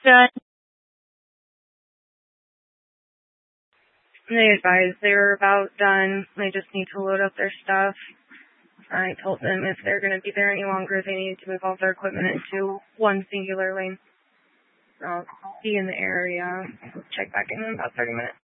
Done. They advised they were about done. They just need to load up their stuff. I told them if they're going to be there any longer, they need to move all their equipment into one singular lane. I'll be in the area. Check back in about 30 minutes.